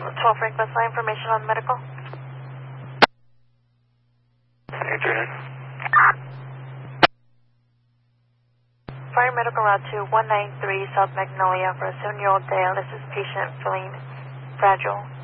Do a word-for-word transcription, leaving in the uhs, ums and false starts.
twelve Frank West Line, information on medical. Adrian. Fire medical route to one nine three South Magnolia for a seven-year-old dialysis patient feeling fragile.